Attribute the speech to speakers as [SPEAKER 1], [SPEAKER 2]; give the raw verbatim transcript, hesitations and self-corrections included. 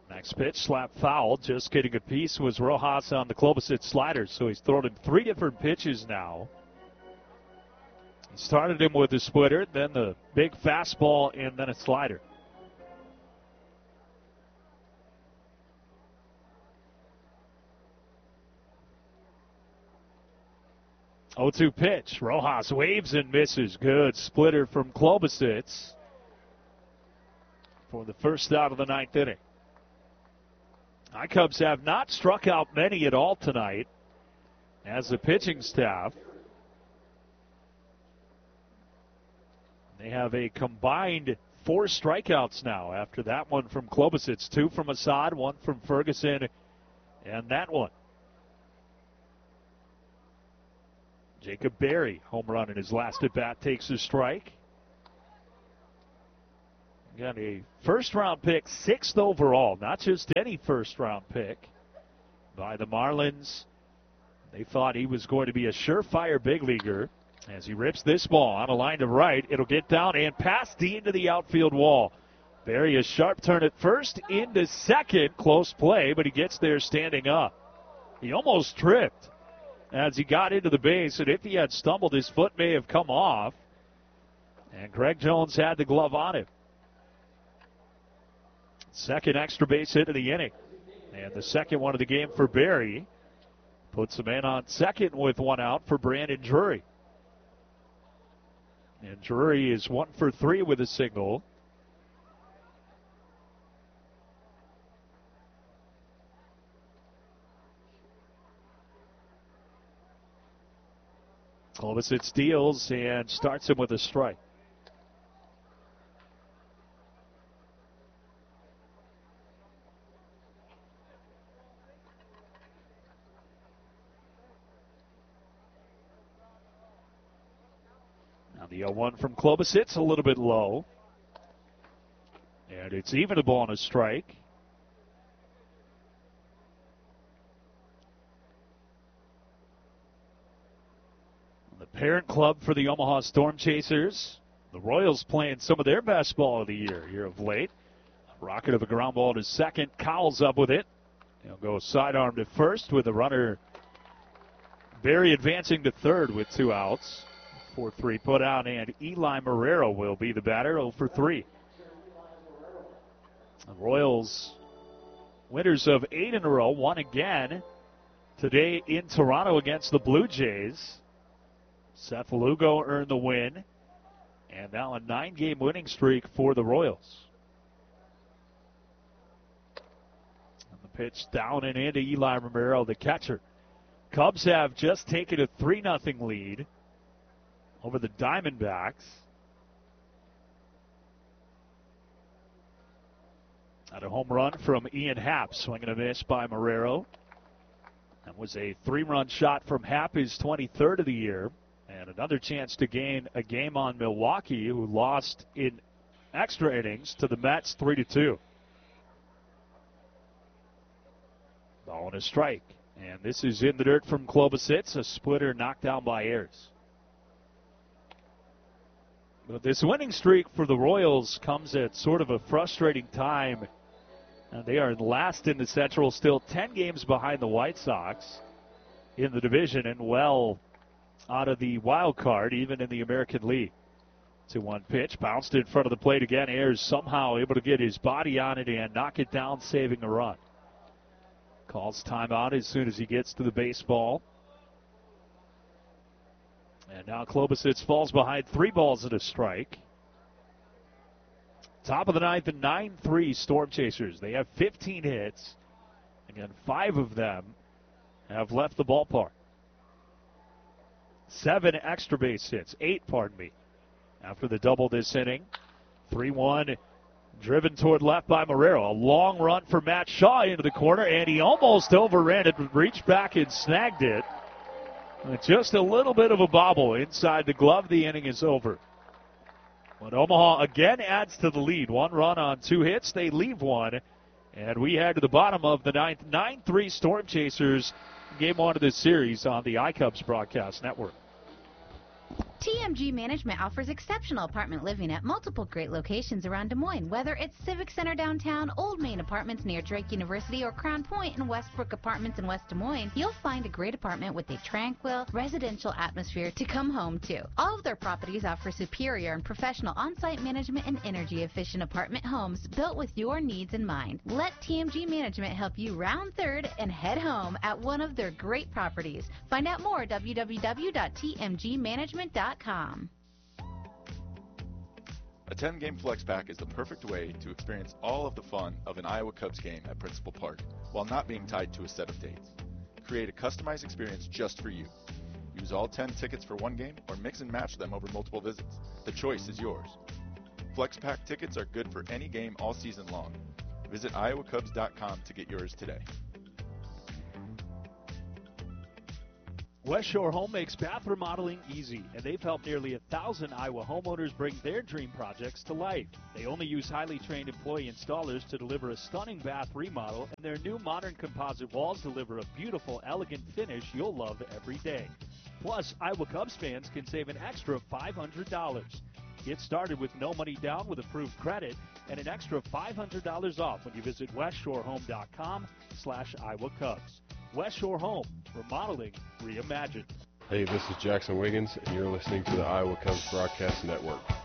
[SPEAKER 1] Next pitch, slap foul. Just getting a piece was Rojas on the Klobuchar slider, so he's thrown him three different pitches now. He started him with a splitter, then the big fastball, and then a slider. oh two pitch. Rojas waves and misses. Good splitter from Klobuchar for the first out of the ninth inning. I-Cubs have not struck out many at all tonight as the pitching staff. They have a combined four strikeouts now after that one from Klobuchar. Two from Assad, one from Ferguson, and that one. Jacob Berry, home run in his last at-bat, takes a strike. Got a first-round pick, sixth overall, not just any first-round pick by the Marlins. They thought he was going to be a surefire big leaguer. As he rips this ball on a line to right, it'll get down and past the into the outfield wall. Berry, a sharp turn at first, into second, close play, but he gets there standing up. He almost tripped as he got into the base, and if he had stumbled, his foot may have come off. And Greg Jones had the glove on him. Second extra base hit of the inning. And the second one of the game for Berry. Puts a man on second with one out for Brandon Drury. And Drury is one for three with a single. Klobuchar steals and starts him with a strike. Now the oh one from Klobuchar, a little bit low. And it's even a ball and a strike. The parent club for the Omaha Storm Chasers. The Royals playing some of their best ball of the year here of late. Rocket of a ground ball to second. Cowles up with it. He'll go sidearm to first with the runner Berry advancing to third with two outs. four three put out, and Eli Marrero will be the batter, oh for three. The Royals winners of eight in a row, won again today in Toronto against the Blue Jays. Seth Lugo earned the win, and now a nine-game winning streak for the Royals. And the pitch down and into Eli Romero, the catcher. Cubs have just taken a three nothing lead over the Diamondbacks. Had a home run from Ian Happ, swinging a miss by Marrero. That was a three-run shot from Happ, his twenty-third of the year. And another chance to gain a game on Milwaukee, who lost in extra innings to the Mets three to two. Ball and a strike. And this is in the dirt from Klobuchar, a splitter knocked down by Ayers. But this winning streak for the Royals comes at sort of a frustrating time. And they are last in the Central, still ten games behind the White Sox in the division, and well out of the wild card, even in the American League. two one pitch, bounced in front of the plate again. Ayers somehow able to get his body on it and knock it down, saving a run. Calls timeout as soon as he gets to the baseball. And now Klobuchar falls behind three balls and a strike. Top of the ninth, and nine three Storm Chasers. They have fifteen hits. Again, five of them have left the ballpark. Seven extra base hits, eight, pardon me, after the double this inning. three one, driven toward left by Marrero. A long run for Matt Shaw into the corner, and he almost overran it, reached back and snagged it. With just a little bit of a bobble inside the glove, the inning is over. But Omaha again adds to the lead. One run on two hits, they leave one. And we head to the bottom of the ninth. nine three Storm Chasers. Game one of this series on the I-Cubs Broadcast Network.
[SPEAKER 2] T M G Management offers exceptional apartment living at multiple great locations around Des Moines. Whether it's Civic Center downtown, Old Main Apartments near Drake University, or Crown Point and Westbrook Apartments in West Des Moines, you'll find a great apartment with a tranquil, residential atmosphere to come home to. All of their properties offer superior and professional on-site management and energy-efficient apartment homes built with your needs in mind. Let T M G Management help you round third and head home at one of their great properties. Find out more at w w w dot t m g management dot com.
[SPEAKER 3] A ten-game flex pack is the perfect way to experience all of the fun of an Iowa Cubs game at Principal Park while not being tied to a set of dates. Create a customized experience just for you. Use all ten tickets for one game or mix and match them over multiple visits. The choice is yours. Flex pack tickets are good for any game all season long. Visit iowa cubs dot com to get yours today.
[SPEAKER 1] West Shore Home makes bath remodeling easy, and they've helped nearly a thousand Iowa homeowners bring their dream projects to life. They only use highly trained employee installers to deliver a stunning bath remodel, and their new modern composite walls deliver a beautiful, elegant finish you'll love every day. Plus, Iowa Cubs fans can save an extra five hundred dollars. Get started with no money down with approved credit and an extra five hundred dollars off when you visit west shore home dot com slash Iowa Cubs. West Shore Home, remodeling reimagined.
[SPEAKER 4] Hey, this is Jackson Wiggins, and you're listening to the Iowa Cubs Broadcast Network.